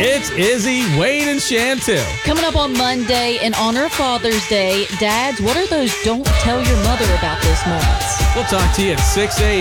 It's Izzy, Wayne, and Chantel. Coming up on Monday in honor of Father's Day, dads, what are those don't tell your mother about this moments? We'll talk to you at 6 a.m.